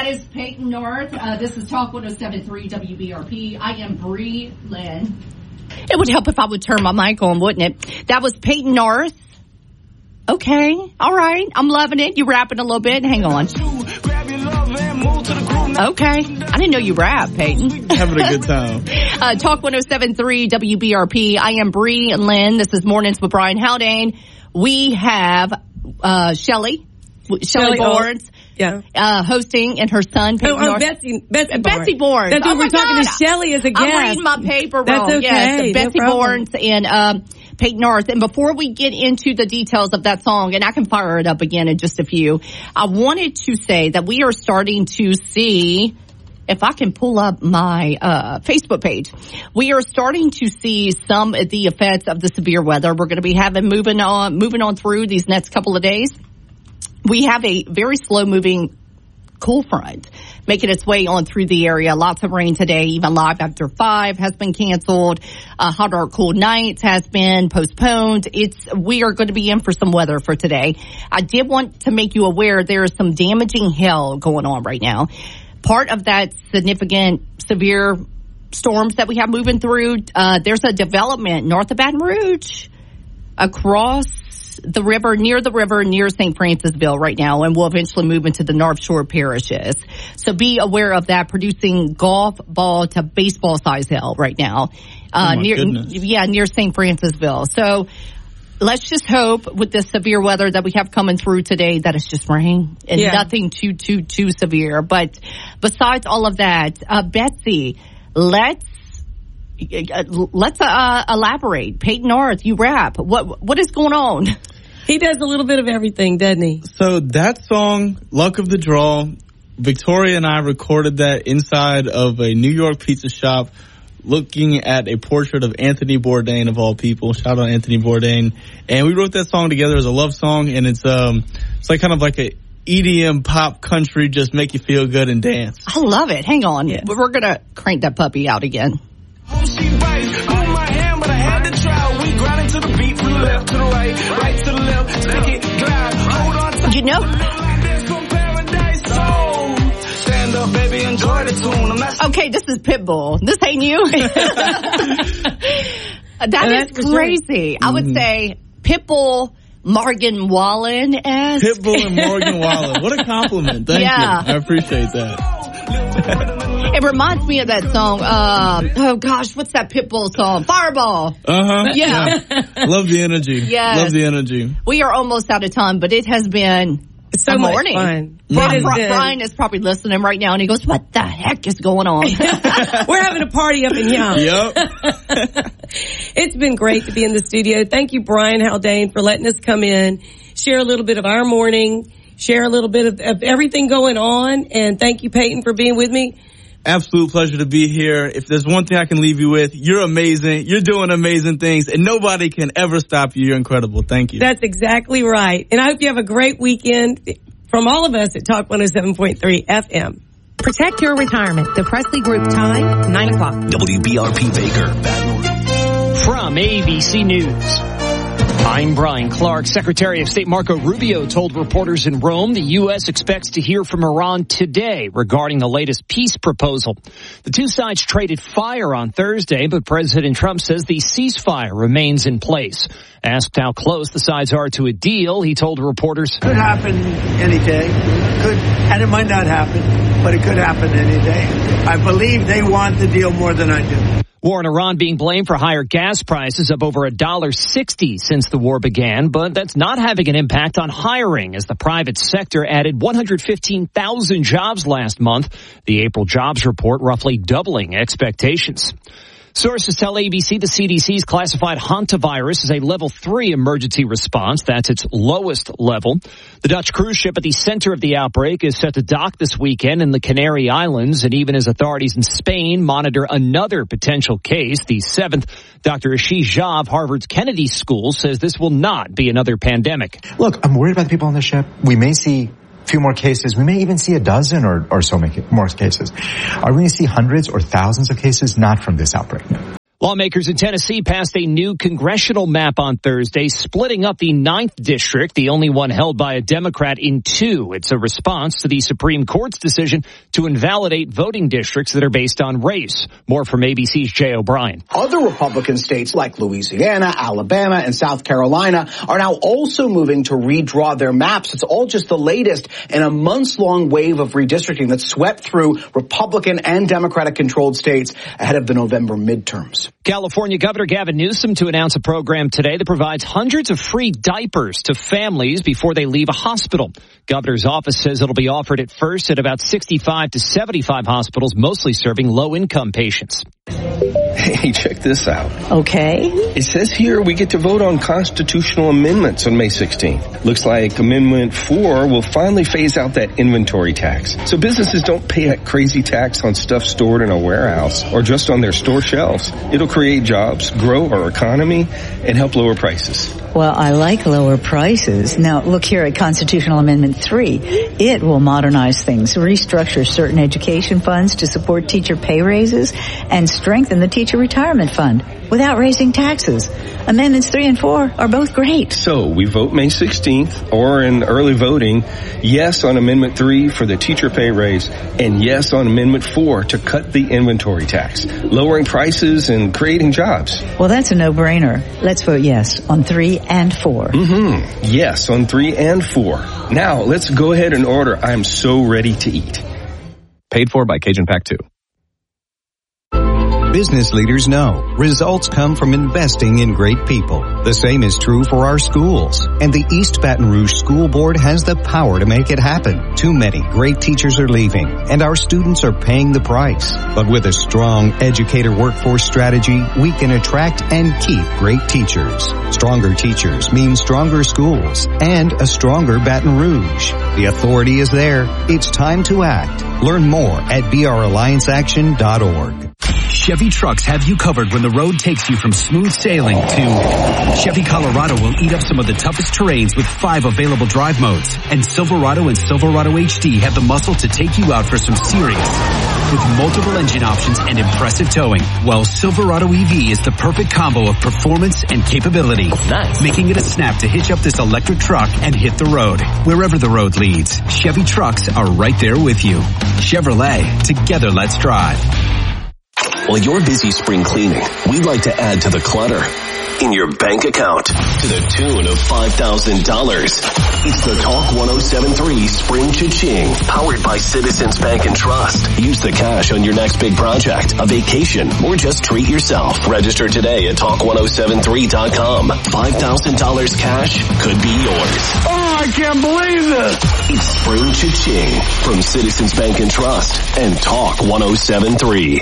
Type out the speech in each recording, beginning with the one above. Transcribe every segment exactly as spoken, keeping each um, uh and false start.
is Peyton North. Uh, this is Talk one oh seven point three W B R P. I am Bree Lynn. It would help if I would turn my mic on, wouldn't it? That was Peyton North. Okay. All right. I'm loving it. You rapping a little bit. Hang on. Okay. I didn't know you rap, Peyton. Having a good time. uh, Talk one oh seven point three W B R P. I am Bree and Lynn. This is Mornings with Brian Haldane. We have uh, Shelly. Shelly Bournes. Yeah. Uh, hosting and her son, Peyton oh, oh, North. Betsy, Betsy Bournes. Betsy Bournes. That's oh what we're talking God. to Shelly as a guest. I'm reading my paper wrong. That's okay. Yes, no Betsy problem. Bournes and um, Peyton North. And before we get into the details of that song, and I can fire it up again in just a few, I wanted to say that we are starting to see, if I can pull up my uh Facebook page, we are starting to see some of the effects of the severe weather we're going to be having moving on, moving on through these next couple of days. We have a very slow-moving cool front making its way on through the area. Lots of rain today. Even Live After Five has been canceled. Uh, Hot Dark Cool Nights has been postponed. It's we are going to be in for some weather for today. I did want to make you aware there is some damaging hail going on right now. Part of that significant severe storms that we have moving through, uh, there's a development north of Baton Rouge across the river, near the river, near Saint Francisville right now, and will eventually move into the North Shore parishes. So be aware of that, producing golf ball to baseball size hail right now. Uh, oh my near, goodness. yeah, near Saint Francisville. So let's just hope with the severe weather that we have coming through today that it's just rain and yeah. nothing too, too, too severe. But besides all of that, uh, Betsy, let's Let's uh, elaborate. Peyton North, you rap. What What is going on? He does a little bit of everything, doesn't he? So that song, Luck of the Draw, Victoria and I recorded that inside of a New York pizza shop looking at a portrait of Anthony Bourdain, of all people. Shout out Anthony Bourdain. And we wrote that song together as a love song, and it's um it's like kind of like a E D M pop country, just make you feel good and dance. I love it. Hang on. Yes. We're going to crank that puppy out again. Oh, she right on my hand, but I had to try. We grinding to the beat from the left to the right, right to the left, stick it, glide, hold on tight. You know, stand up, baby, enjoy the tune. I'm not okay, this is Pitbull. This ain't you. that Yeah, is crazy. Sure. I would mm-hmm. say Pitbull, Morgan Wallen-esque. Pitbull and Morgan Wallen. What a compliment. Thank yeah. you. I appreciate that. It reminds me of that song. Um, oh, gosh, what's that Pitbull song? Fireball. Uh-huh. Yeah. yeah. Love the energy. Yes. Love the energy. We are almost out of time, but it has been so a much morning. fun. Brian, Brian, Brian is probably listening right now, and he goes, what the heck is going on? We're having a party up in Young. Yep. It's been great to be in the studio. Thank you, Brian Haldane, for letting us come in, share a little bit of our morning, share a little bit of, of everything going on, and thank you, Peyton, for being with me. Absolute pleasure to be here. If there's one thing I can leave you with, you're amazing. You're doing amazing things, and nobody can ever stop you. You're incredible. Thank you. That's exactly right. And I hope you have a great weekend from all of us at Talk one oh seven point three F M. Protect your retirement. The Presley Group time, nine o'clock. W B R P Baker. From A B C News. I'm Brian Clark. Secretary of State Marco Rubio told reporters in Rome the U S expects to hear from Iran today regarding the latest peace proposal. The two sides traded fire on Thursday, but President Trump says the ceasefire remains in place. Asked how close the sides are to a deal, he told reporters, could happen any day. Could, and it might not happen, but it could happen any day. I believe they want the deal more than I do. War in Iran being blamed for higher gas prices of over one dollar sixty since the war began, but that's not having an impact on hiring as the private sector added one hundred fifteen thousand jobs last month. The April jobs report roughly doubling expectations. Sources tell A B C the C D C's classified hantavirus as a level three emergency response. That's its lowest level. The Dutch cruise ship at the center of the outbreak is set to dock this weekend in the Canary Islands. And even as authorities in Spain monitor another potential case, the seventh, Doctor Ashish Jha of Harvard's Kennedy School says this will not be another pandemic. Look, I'm worried about the people on the ship. We may see few more cases. We may even see a dozen or, or so more cases. Are we going to see hundreds or thousands of cases? Not from this outbreak, no. Lawmakers in Tennessee passed a new congressional map on Thursday, splitting up the ninth district, the only one held by a Democrat, in two. It's a response to the Supreme Court's decision to invalidate voting districts that are based on race. More from A B C's Jay O'Brien. Other Republican states like Louisiana, Alabama, and South Carolina are now also moving to redraw their maps. It's all just the latest in a months-long wave of redistricting that swept through Republican and Democratic-controlled states ahead of the November midterms. California Governor Gavin Newsom to announce a program today that provides hundreds of free diapers to families before they leave a hospital. Governor's office says it'll be offered at first at about sixty-five to seventy-five hospitals, mostly serving low-income patients. Hey, check this out. Okay. It says here we get to vote on constitutional amendments on May sixteenth. Looks like Amendment four will finally phase out that inventory tax. So businesses don't pay that crazy tax on stuff stored in a warehouse or just on their store shelves. It'll create jobs, grow our economy, and help lower prices. Well, I like lower prices. Now, look here at Constitutional Amendment three. It will modernize things, restructure certain education funds to support teacher pay raises, and strengthen the teacher retirement fund without raising taxes. Amendments three and four are both great. So we vote May sixteenth, or in early voting, yes on Amendment three for the teacher pay raise, and yes on Amendment four to cut the inventory tax, lowering prices and creating jobs. Well, that's a no-brainer. Let's vote yes on three and four. Mm-hmm. Yes on three and four. Now, let's go ahead and order. I'm so ready to eat. Paid for by Cajun Pack two. Business leaders know results come from investing in great people. The same is true for our schools. And the East Baton Rouge School Board has the power to make it happen. Too many great teachers are leaving, and our students are paying the price. But with a strong educator workforce strategy, we can attract and keep great teachers. Stronger teachers mean stronger schools and a stronger Baton Rouge. The authority is there. It's time to act. Learn more at b r alliance action dot org. Chevy trucks have you covered when the road takes you from smooth sailing to Chevy Colorado will eat up some of the toughest terrains with five available drive modes. And Silverado and Silverado H D have the muscle to take you out for some serious with multiple engine options and impressive towing. While Silverado E V is the perfect combo of performance and capability. Nice. Making it a snap to hitch up this electric truck and hit the road. Wherever the road leads, Chevy trucks are right there with you. Chevrolet, together let's drive. While you're busy spring cleaning, we'd like to add to the clutter in your bank account to the tune of five thousand dollars. It's the Talk one oh seven point three Spring Cha-Ching, powered by Citizens Bank and Trust. Use the cash on your next big project, a vacation, or just treat yourself. Register today at talk one oh seven three dot com. five thousand dollars cash could be yours. Oh, I can't believe this. It's Spring Cha-Ching from Citizens Bank and Trust and Talk one oh seven point three.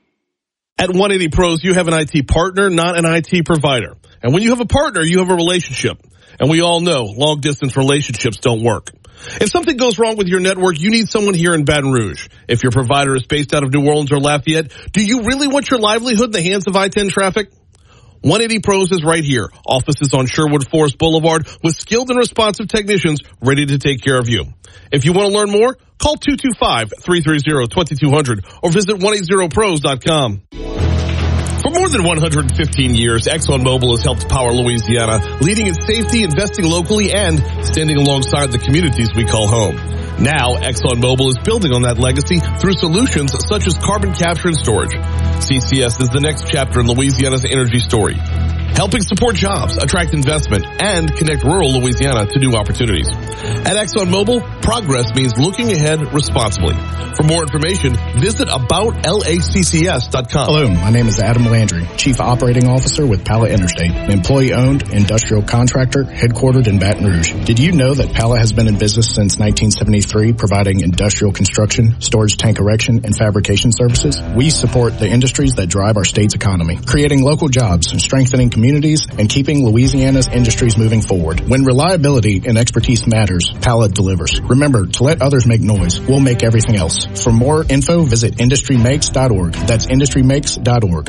At one eighty Pros, you have an I T partner, not an I T provider. And when you have a partner, you have a relationship. And we all know long-distance relationships don't work. If something goes wrong with your network, you need someone here in Baton Rouge. If your provider is based out of New Orleans or Lafayette, do you really want your livelihood in the hands of I ten traffic? one eighty Pros is right here. Offices on Sherwood Forest Boulevard with skilled and responsive technicians ready to take care of you. If you want to learn more, call two two five, three three zero, two two zero zero or visit one eighty pros dot com. For more than one hundred fifteen years, ExxonMobil has helped power Louisiana, leading in safety, investing locally, and standing alongside the communities we call home. Now, ExxonMobil is building on that legacy through solutions such as carbon capture and storage. C C S is the next chapter in Louisiana's energy story, helping support jobs, attract investment, and connect rural Louisiana to new opportunities. At ExxonMobil, progress means looking ahead responsibly. For more information, visit about laccs dot com. Hello, my name is Adam Landry, Chief Operating Officer with Pallet Interstate, an employee-owned industrial contractor headquartered in Baton Rouge. Did you know that Pallet has been in business since nineteen seventy-three, providing industrial construction, storage tank erection, and fabrication services? We support the industries that drive our state's economy, creating local jobs, strengthening communities, and keeping Louisiana's industries moving forward. When reliability and expertise matters, Pallet delivers. Remember, to let others make noise, we'll make everything else. For more info, visit industry makes dot org. That's industry makes dot org.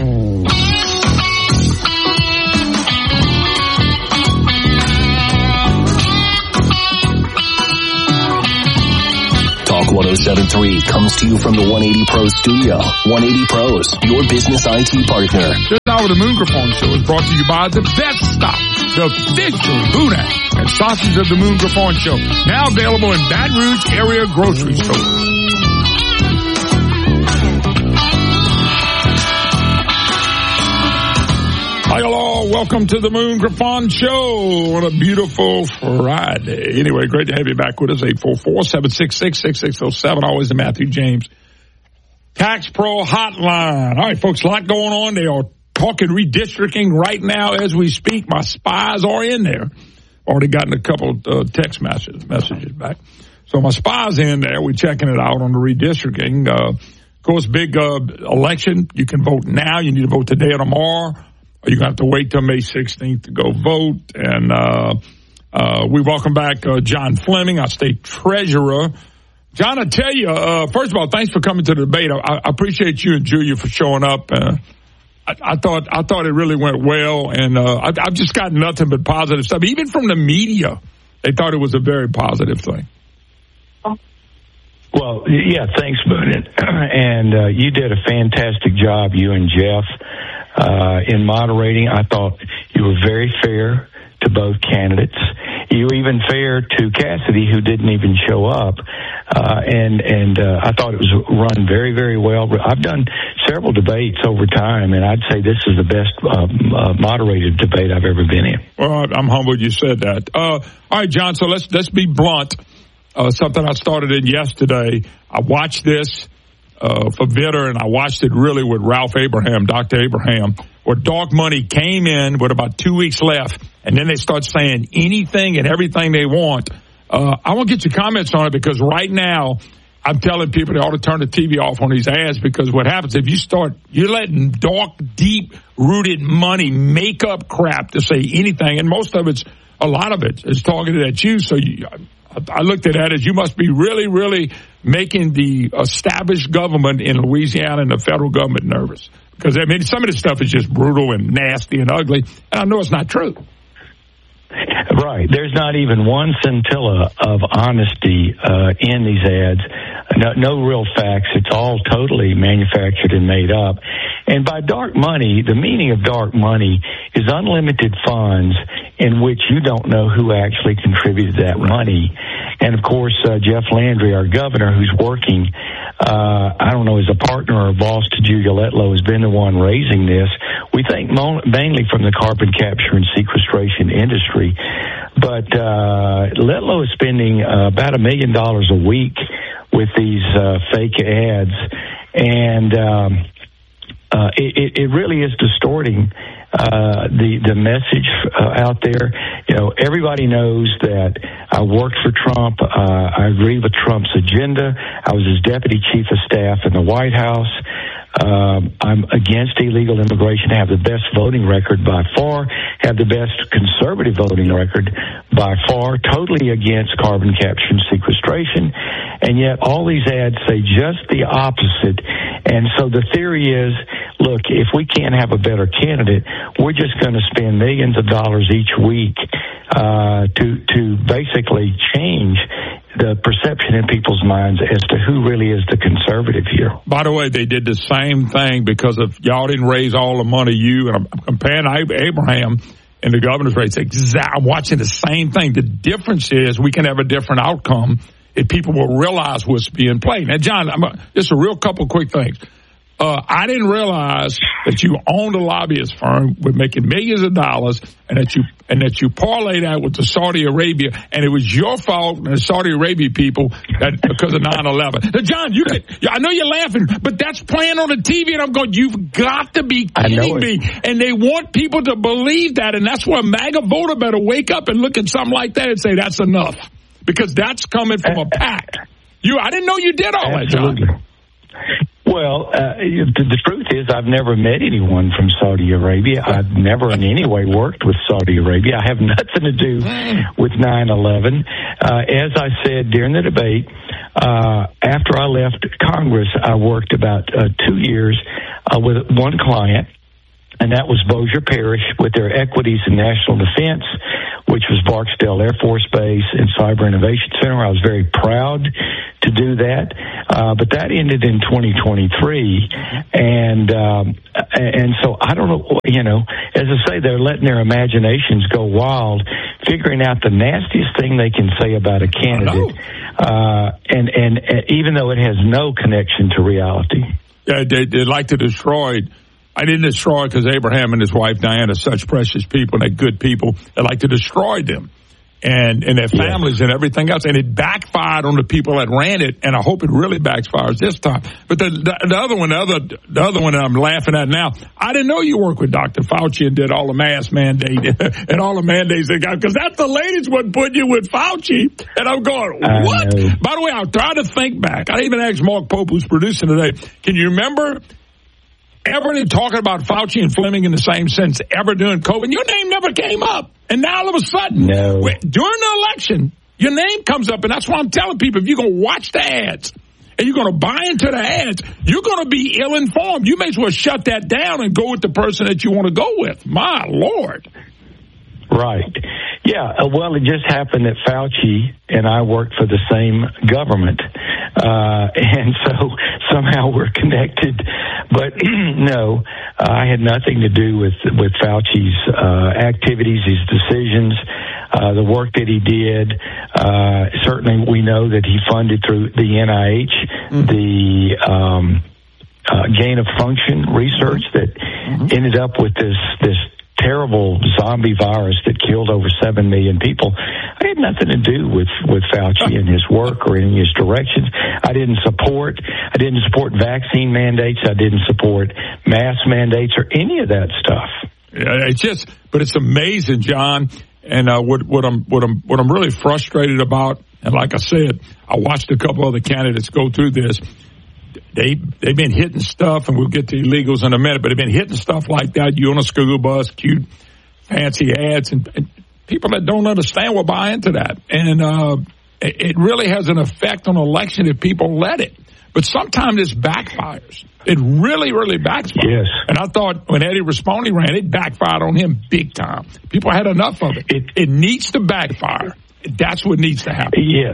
Talk one oh seven point three comes to you from the one eighty Pros studio. one eighty Pros, your business I T partner. There's hour of the Moon Griffon Show is brought to you by The Best Stop, the official Boudin and sausage of the Moon Griffon Show. Now available in Baton Rouge area grocery stores. Hi, hello. Welcome to the Moon Griffon Show on a beautiful Friday. Anyway, great to have you back with us. eight four four, seven six six, six six zero seven. Always the Matthew James Tax Pro Hotline. All right, folks, a lot going on. They are talking redistricting right now as we speak. My spies are in there. Already gotten a couple uh, text messages, messages back. So my spies in there. We're checking it out on the redistricting. Uh, of course, big uh, election. You can vote now. You need to vote today or tomorrow. Or you're going to have to wait till May sixteenth to go vote. And uh, uh, we welcome back uh, John Fleming, our state treasurer. John, I tell you, uh, first of all, thanks for coming to the debate. I, I appreciate you and Julia for showing up. Uh, I, I thought I thought it really went well, and uh, I, I've just got nothing but positive stuff. Even from the media, they thought it was a very positive thing. Well, yeah, thanks, Boone. And uh, you did a fantastic job, you and Jeff, uh, in moderating. I thought you were very fair to both candidates. You were even fair to Cassidy, who didn't even show up. Uh, and and uh, I thought it was run very, very well. I've done several debates over time, and I'd say this is the best um, uh, moderated debate I've ever been in. Well, I'm humbled you said that. Uh, all right, John, so let's let's be blunt. Uh, something I started in yesterday. I watched this uh, for Vitter, and I watched it really with Ralph Abraham, Doctor Abraham, where dark money came in with about two weeks left, and then they start saying anything and everything they want. Uh, I want to get your comments on it, because right now I'm telling people they ought to turn the T V off on these ads, because what happens if you start, you're letting dark, deep-rooted money make up crap to say anything, and most of it's, a lot of it is targeted at you, so you, I looked at that as you must be really, really making the established government in Louisiana and the federal government nervous. Because, I mean, some of this stuff is just brutal and nasty and ugly, and I know it's not true. Right. There's not even one scintilla of honesty uh, in these ads. No, no real facts. It's all totally manufactured and made up. And by dark money, the meaning of dark money is unlimited funds in which you don't know who actually contributed that money. And, of course, uh, Jeff Landry, our governor, who's working, uh, I don't know, as a partner or a boss to Julia Letlow, has been the one raising this. We think mo- mainly from the carbon capture and sequestration industry. But uh, Letlow is spending uh, about a million dollars a week with these uh, fake ads. And um, uh, it, it really is distorting uh, the, the message uh, out there. You know, everybody knows that I worked for Trump. Uh, I agree with Trump's agenda. I was his deputy chief of staff in the White House. Um, I'm against illegal immigration, have the best voting record by far, have the best conservative voting record by far, totally against carbon capture and sequestration, and yet all these ads say just the opposite. And so the theory is, look, if we can't have a better candidate, we're just going to spend millions of dollars each week uh, to to basically change the perception in people's minds as to who really is the conservative here. By the way, they did the same thing because of y'all didn't raise all the money you, and I'm comparing Abraham in the governor's race. I'm watching the same thing. The difference is we can have a different outcome if people will realize what's being played. Now, John, I'm a, just a real couple quick things. Uh, I didn't realize that you owned a lobbyist firm with making millions of dollars, and that you and that you parlayed that with the Saudi Arabia, and it was your fault and the Saudi Arabia people that because of nine eleven. Now, John, you can, I know you're laughing, but that's playing on the T V, and I'm going, you've got to be kidding me. And they want people to believe that, and that's where MAGA voter better wake up and look at something like that and say that's enough, because that's coming from a PAC. You, I didn't know you did all Absolutely. that, John. Well, uh, the, the truth is I've never met anyone from Saudi Arabia. I've never in any way worked with Saudi Arabia. I have nothing to do with nine eleven. Uh, as I said during the debate, uh, after I left Congress, I worked about uh, two years uh, with one client. and that was Bossier Parish with their equities in national defense, which was Barksdale Air Force Base and Cyber Innovation Center. I was very proud to do that, uh, but that ended in twenty twenty-three, and um, and so I don't know, you know, as I say, they're letting their imaginations go wild, figuring out the nastiest thing they can say about a candidate, uh, and, and and even though it has no connection to reality. Yeah, they, they like to destroy. I didn't destroy because Abraham and his wife Diana are such precious people and they're good people. They like to destroy them and, and their families yeah. and everything else. And it backfired on the people that ran it, and I hope it really backfires this time. But the, the, the other one, the other, the other one that I'm laughing at now, I didn't know you worked with Doctor Fauci and did all the mask mandate and all the mandates they got, because that's the latest one putting you with Fauci. And I'm going, what? By the way, I'll try to think back. I even asked Mark Pope, who's producing today, can you remember ever talking about Fauci and Fleming in the same sense, ever doing COVID? Your name never came up. And now all of a sudden, no. during the election, your name comes up. And that's why I'm telling people, if you're going to watch the ads and you're going to buy into the ads, you're going to be ill-informed. You may as well shut that down and go with the person that you want to go with. My Lord. Right. Yeah, uh, well, it just happened that Fauci and I worked for the same government, uh, and so somehow we're connected. But no, uh, I had nothing to do with with Fauci's uh, activities, his decisions, uh, the work that he did. Uh, certainly, we know that he funded through the N I H mm-hmm. the um, uh, gain of function research that mm-hmm. ended up with this this. terrible zombie virus that killed over seven million people. I had nothing to do with, with Fauci and his work or any of his directions. I didn't support, I didn't support vaccine mandates. I didn't support mask mandates or any of that stuff. Yeah, it's just, but it's amazing, John. And, uh, what, what I'm, what I'm, what I'm really frustrated about, and like I said, I watched a couple other candidates go through this. They, they've been hitting stuff, and we'll get to illegals in a minute, but they've been hitting stuff like that. You on a school bus, cute, fancy ads, and, and people that don't understand will buy into that. And uh, it, it really has an effect on election if people let it. But sometimes this backfires. It really, really backfires. Yes. And I thought when Eddie Rispone ran, it backfired on him big time. People had enough of it. It, it needs to backfire. That's what needs to happen. Yes.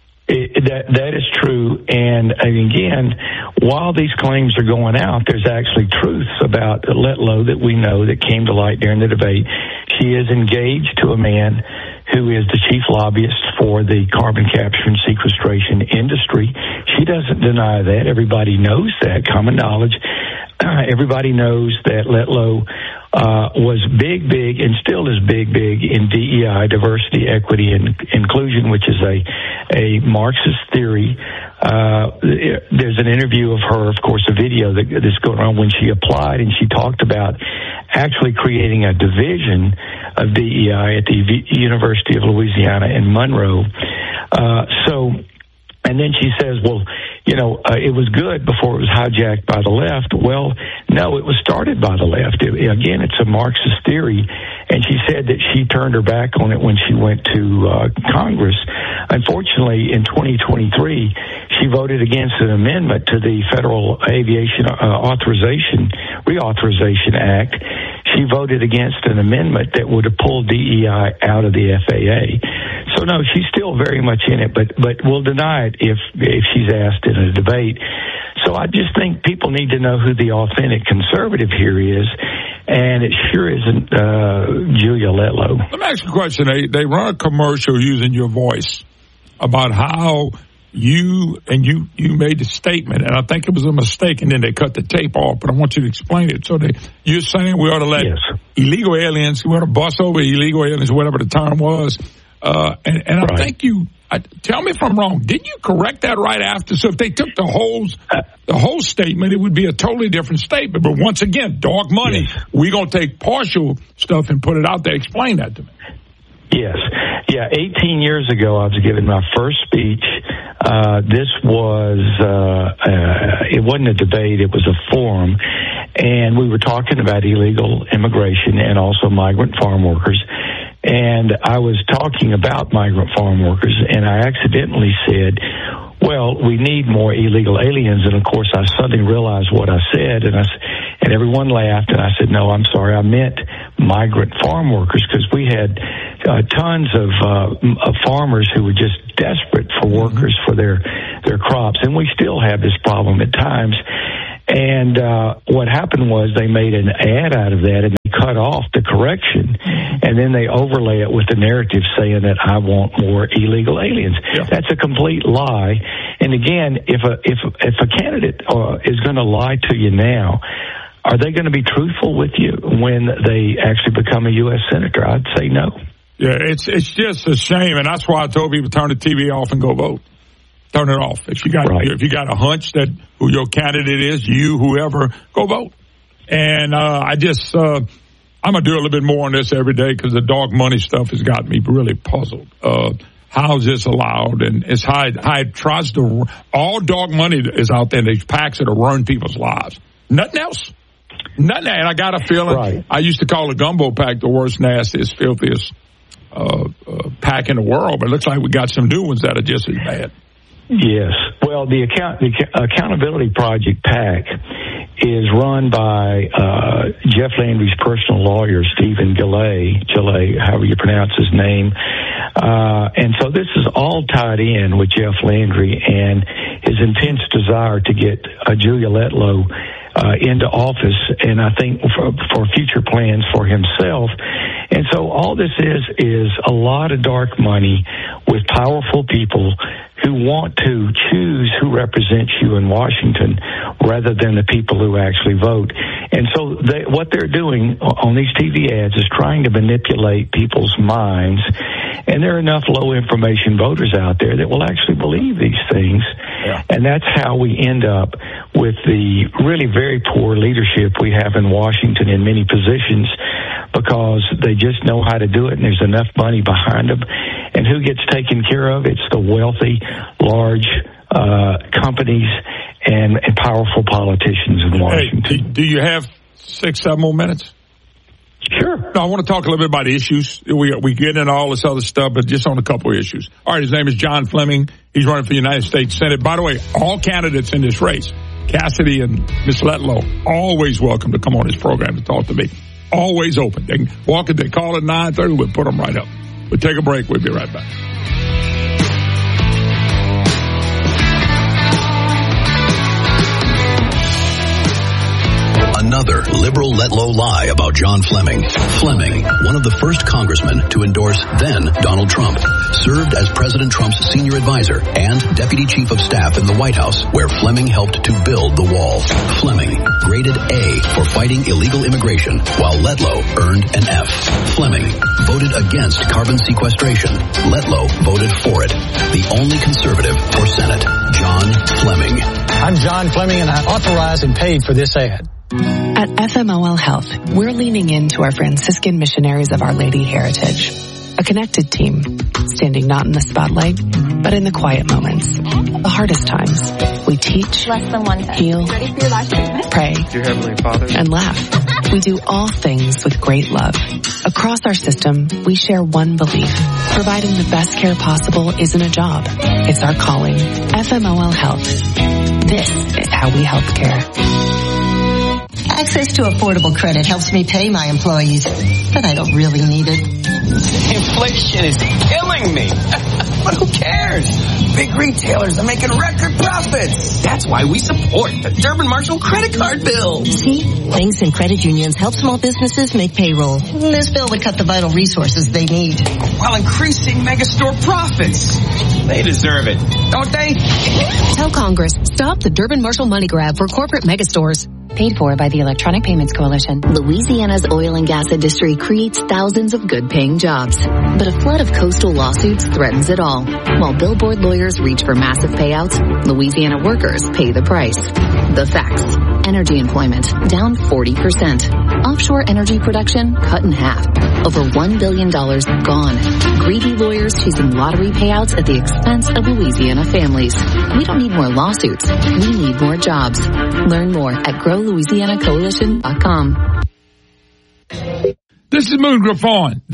It, that that is true, and again, while these claims are going out, there's actually truths about Letlow that we know that came to light during the debate. She is engaged to a man who is the chief lobbyist for the carbon capture and sequestration industry. She doesn't deny that. Everybody knows that, common knowledge. Uh, everybody knows that Letlow uh, was big, big, and still is big, big in D E I, diversity, equity, and inclusion, which is a a Marxist theory. Uh, there's an interview of her, of course, a video that, that's going on when she applied, and she talked about actually creating a division of D E I at the v- University of Louisiana in Monroe. Uh, so, and then she says, well, you know, uh, it was good before it was hijacked by the left. Well, no, it was started by the left. It, again, it's a Marxist theory. And she said that she turned her back on it when she went to uh, Congress. Unfortunately, in twenty twenty-three, she voted against an amendment to the Federal Aviation uh, Authorization Reauthorization Act. She voted against an amendment that would have pulled D E I out of the F A A. So no, she's still very much in it, but but will deny it if if she's asked in a debate. So I just think people need to know who the authentic conservative here is, and it sure isn't uh, Julia Letlow. Let me ask you a question. They they run a commercial using your voice about how you and you you made the statement, and I think it was a mistake, and then they cut the tape off. But I want you to explain it. So they, you're saying we ought to let yes. illegal aliens, we ought to bus over illegal aliens, whatever the term was. Uh, and, and right. I think you. I, tell me if I'm wrong. Didn't you correct that right after? So if they took the whole the whole statement, it would be a totally different statement. But once again, dog money. Yes. We're gonna take partial stuff and put it out there. Explain that to me. Yes. Yeah, eighteen years ago, I was giving my first speech. Uh, this was, uh, uh, it wasn't a debate, it was a forum. And we were talking about illegal immigration and also migrant farm workers. And I was talking about migrant farm workers, and I accidentally said, well, we need more illegal aliens. And of course, I suddenly realized what I said, and I, and everyone laughed. And I said, no, I'm sorry, I meant migrant farm workers, because we had uh, tons of, uh, of farmers who were just desperate for workers for their their crops, and we still have this problem at times. And uh, what happened was they made an ad out of that, and they cut off the correction, and then they overlay it with the narrative saying that I want more illegal aliens. Yeah. That's a complete lie. And again, if a if if a candidate uh, is going to lie to you now, are they going to be truthful with you when they actually become a U S senator? I'd say no. Yeah, it's it's just a shame, and that's why I told people turn the T V off and go vote. Turn it off. If you got right. if you got a hunch that who your candidate is, you, whoever, go vote. And uh, I just, uh, I'm going to do a little bit more on this every day, because the dark money stuff has got me really puzzled. Uh, how is this allowed? And it's how it, how it tries to, all dark money is out there in these packs that are ruin people's lives. Nothing else. Nothing. And I got a feeling, right. I used to call the gumbo pack the worst, nastiest, filthiest uh, uh, pack in the world, but it looks like we got some new ones that are just as bad. Yes. Well, the account the Accountability Project PAC is run by uh, Jeff Landry's personal lawyer, Stephen Gillay, Gillay, however you pronounce his name. Uh, and so this is all tied in with Jeff Landry and his intense desire to get uh, Julia Letlow uh, into office, and I think for, for future plans for himself. And so all this is is a lot of dark money with powerful people who want to choose who represents you in Washington rather than the people who actually vote. And so they, what they're doing on these T V ads is trying to manipulate people's minds. And there are enough low information voters out there that will actually believe these things. Yeah. And that's how we end up with the really very poor leadership we have in Washington in many positions, because they just know how to do it, and there's enough money behind them. And who gets taken care of? It's the wealthy, large uh, companies and, and powerful politicians in Washington. Hey, do, do you have six, seven more minutes? Sure. No, I want to talk a little bit about issues. We we get into all this other stuff, but just on a couple of issues. All right, his name is John Fleming. He's running for the United States Senate. By the way, all candidates in this race, Cassidy and Miss Letlow, always welcome to come on this program to talk to me. Always open. They can walk in, they call at nine thirty, we'll put them right up. We'll take a break. We'll be right back. Another liberal let-low lie about John Fleming. Fleming, one of the first congressmen to endorse then Donald Trump, served as President Trump's senior advisor and deputy chief of staff in the White House, where Fleming helped to build the wall. Fleming, graded A for fighting illegal immigration, while Letlow earned an F. Fleming voted against carbon sequestration. Letlow voted for it. The only conservative for Senate, John Fleming. I'm John Fleming, and I authorized and paid for this ad. At F M O L Health, we're leaning into our Franciscan missionaries of Our Lady heritage. A connected team, standing not in the spotlight, but in the quiet moments. The hardest times. We teach, heal, pray, Dear Heavenly Father, and laugh. We do all things with great love. Across our system, we share one belief. Providing the best care possible isn't a job. It's our calling. F M O L Health. This is how we help care. Access to affordable credit helps me pay my employees, but I don't really need it. Inflation is killing me. But who cares? Big retailers are making record profits. That's why we support the Durbin Marshall credit card bill. See? Banks and credit unions help small businesses make payroll. This bill would cut the vital resources they need, while increasing megastore profits. They deserve it, don't they? Tell Congress, stop the Durbin Marshall money grab for corporate megastores. Paid for by the Electronic Payments Coalition. Louisiana's oil and gas industry creates thousands of good-paying jobs. But a flood of coastal lawsuits threatens it all. While billboard lawyers reach for massive payouts, Louisiana workers pay the price. The facts. Energy employment down forty percent. Offshore energy production cut in half. Over one billion dollars gone. Greedy lawyers chasing lottery payouts at the expense of Louisiana families. We don't need more lawsuits. We need more jobs. Learn more at grow louisiana coalition dot com. This is Moon Griffon, the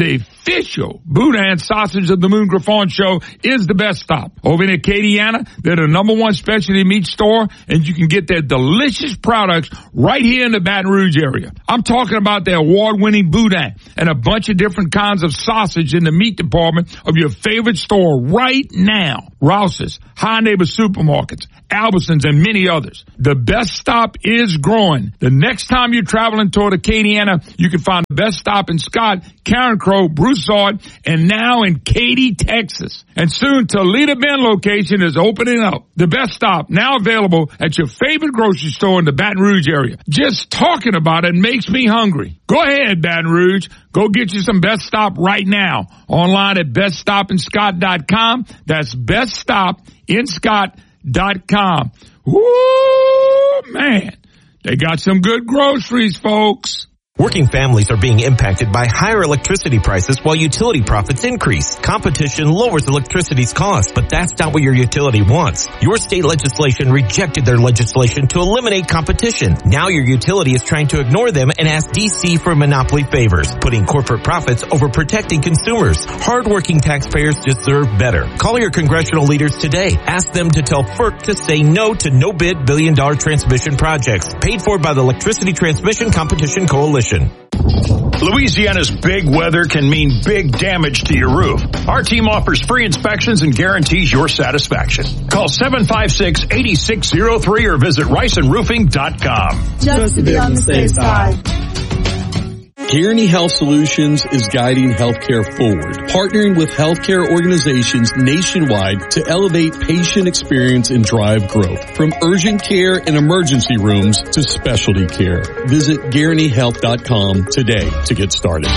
official Boudin sausage of the Moon Griffon Show is the best stop. Over in Acadiana, they're the number one specialty meat store, and you can get their delicious products right here in the Baton Rouge area. I'm talking about their award-winning Boudin and a bunch of different kinds of sausage in the meat department of your favorite store right now. Rouse's, High Neighbor Supermarkets, Albertsons, and many others. The best stop is growing. The next time you're traveling toward Acadiana, you can find the best stop in Scott, Karen Crow, Broussard, and now in Katy, Texas. And soon Toledo Bend location is opening up. The best stop now available at your favorite grocery store in the Baton Rouge area. Just talking about it makes me hungry. Go ahead, Baton Rouge. Go get you some Best Stop right now. Online at best stop in scott dot com. That's best stop in scott dot com. Woo, man. They got some good groceries, folks. Working families are being impacted by higher electricity prices while utility profits increase. Competition lowers electricity's cost, but that's not what your utility wants. Your state legislation rejected their legislation to eliminate competition. Now your utility is trying to ignore them and ask D C for monopoly favors, putting corporate profits over protecting consumers. Hardworking taxpayers deserve better. Call your congressional leaders today. Ask them to tell FERC to say no to no-bid billion-dollar transmission projects paid for by the Electricity Transmission Competition Coalition. Louisiana's big weather can mean big damage to your roof. Our team offers free inspections and guarantees your satisfaction. Call seven five six, eight six zero three or visit Ryson Roofing dot com. Just to be on the safe side. Guaranty Health Solutions is guiding healthcare forward, partnering with healthcare organizations nationwide to elevate patient experience and drive growth. From urgent care and emergency rooms to specialty care. Visit guaranty health dot com today to get started.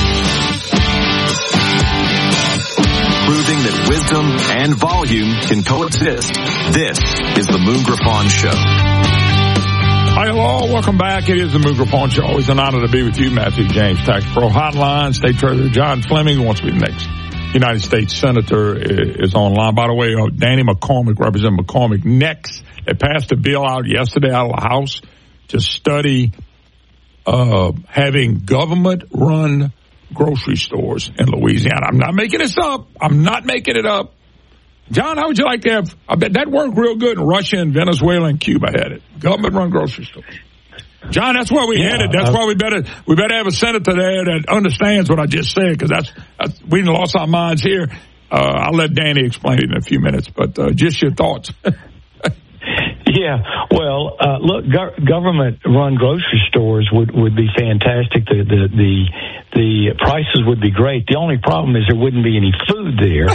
Proving that wisdom and volume can coexist. This is the Moon Griffon Show. Hi, hello, welcome back. It is the Moon Griffon Show. Always an honor to be with you, Matthew James, Tax Pro Hotline. State Treasurer John Fleming wants to be the next United States Senator is online. By the way, uh, Danny McCormick, Representative McCormick, next. They passed a bill out yesterday out of the House to study uh, having government-run grocery stores in Louisiana. I'm not making this up. I'm not making it up. John, how would you like to have, I bet that worked real good in Russia and Venezuela and Cuba had it. Government-run grocery stores. John, that's where we yeah, headed. That's uh, why we better, we better have a senator there that understands what I just said, because that's, that's, we lost our minds here. Uh, I'll let Danny explain it in a few minutes, but uh, just your thoughts. Yeah, well, uh, look, go- government-run grocery stores would, would be fantastic. The, the the the prices would be great. The only problem is there wouldn't be any food there.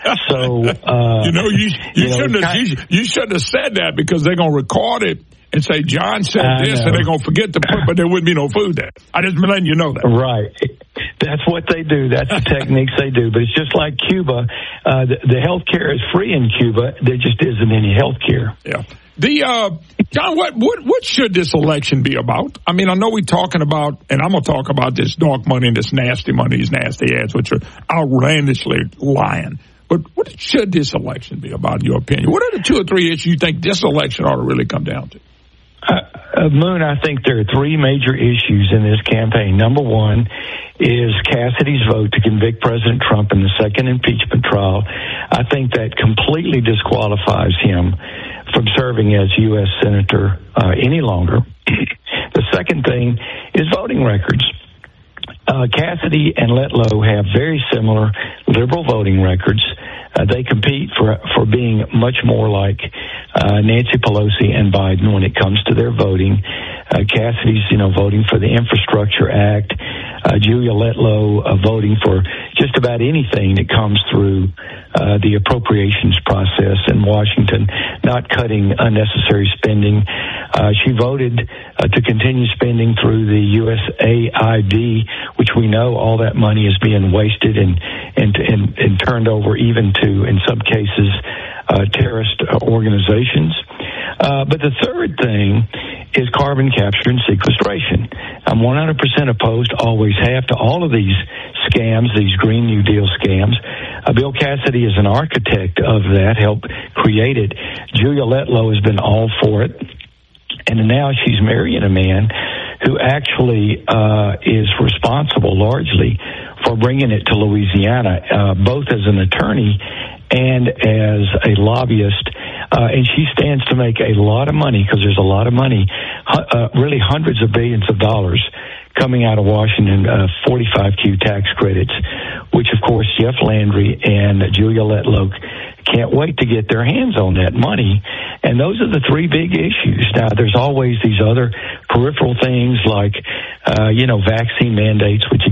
So uh, you know, you you, you shouldn't know, have, you, you shouldn't have said that, because they're gonna record it and say John said I this, know. and they're gonna forget to put, but there wouldn't be no food there. I just been letting you know that. Right. That's what they do. That's the techniques they do. But it's just like Cuba. Uh, the, the health care is free in Cuba. There just isn't any health care. Yeah. The, uh, John, what, what, what should this election be about? I mean, I know we're talking about, and I'm going to talk about this dark money and this nasty money, these nasty ads, which are outlandishly lying. But what should this election be about, in your opinion? What are the two or three issues you think this election ought to really come down to? Uh, uh, Moon, I think there are three major issues in this campaign. Number one is Cassidy's vote to convict President Trump in the second impeachment trial. I think that completely disqualifies him from serving as U S Senator uh, any longer. The second thing is voting records. Uh, Cassidy and Letlow have very similar liberal voting records. Uh, they compete for for being much more like uh, Nancy Pelosi and Biden when it comes to their voting. Uh, Cassidy's, you know, voting for the Infrastructure Act. Uh, Julia Letlow uh, voting for just about anything that comes through uh, the appropriations process in Washington, not cutting unnecessary spending. Uh, she voted uh, to continue spending through the U S A I D, which we know all that money is being wasted and and and, and turned over even to, in some cases, uh, terrorist organizations. Uh, but the third thing is carbon capture and sequestration. I'm one hundred percent opposed, always have, to all of these scams, these Green New Deal scams. Uh, Bill Cassidy is an architect of that, helped create it. Julia Letlow has been all for it. And now she's marrying a man who actually uh, is responsible largely for bringing it to Louisiana, uh, both as an attorney and as a lobbyist. Uh, and she stands to make a lot of money, because there's a lot of money, uh, really hundreds of billions of dollars coming out of Washington, uh, forty-five Q tax credits, which, of course, Jeff Landry and Julia Letlow can't wait to get their hands on that money. And those are the three big issues. Now, there's always these other peripheral things like, uh, you know, vaccine mandates, which